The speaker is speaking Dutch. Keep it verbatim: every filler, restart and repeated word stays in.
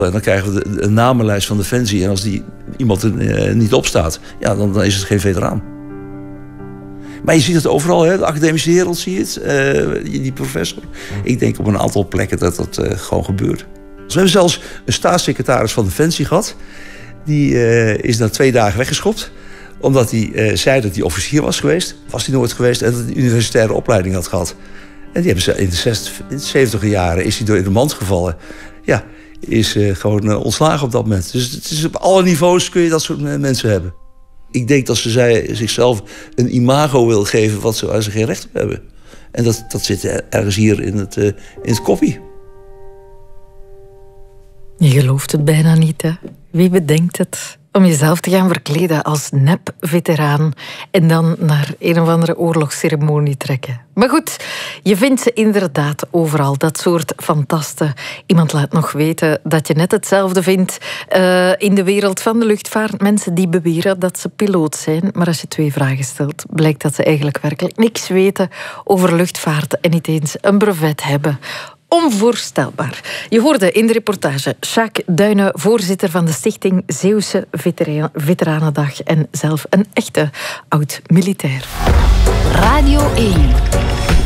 En dan krijgen we de, de namenlijst van Defensie. En als die iemand er uh, niet op staat, ja, dan, dan is het geen veteraan. Maar je ziet het overal, hè? De academische wereld zie je het. Uh, die professor. Ik denk op een aantal plekken dat dat uh, gewoon gebeurt. Dus we hebben zelfs een staatssecretaris van Defensie gehad. Die uh, is na twee dagen weggeschopt. Omdat hij uh, zei dat hij officier was geweest. Was hij nooit geweest. En dat hij een universitaire opleiding had gehad. En die hebben ze in de zestig, in de zeventiger jaren is hij door in de mand gevallen. Ja, is uh, gewoon uh, ontslagen op dat moment. Dus het is op alle niveaus kun je dat soort mensen hebben. Ik denk dat ze zij, zichzelf een imago wil geven wat ze, waar ze geen recht op hebben. En dat, dat zit ergens hier in het, uh, in het koppie. Je gelooft het bijna niet, hè? Wie bedenkt het? Om jezelf te gaan verkleden als nep-veteraan en dan naar een of andere oorlogsceremonie trekken. Maar goed, je vindt ze inderdaad overal, dat soort fantasten. Iemand laat nog weten dat je net hetzelfde vindt uh, in de wereld van de luchtvaart. Mensen die beweren dat ze piloot zijn, maar als je twee vragen stelt, blijkt dat ze eigenlijk werkelijk niks weten over luchtvaart en niet eens een brevet hebben. Onvoorstelbaar. Je hoorde in de reportage Sjaak Duinen, voorzitter van de stichting Zeeuwse Veteranendag en zelf een echte oud-militair. Radio één.